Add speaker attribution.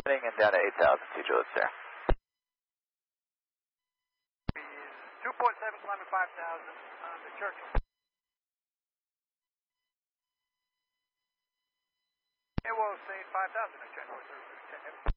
Speaker 1: Heading in down to 8,000, 2 Juliet, sir.
Speaker 2: 2.7, climbing 5,000 on the Churchill. It will say 5,000 at Churchill.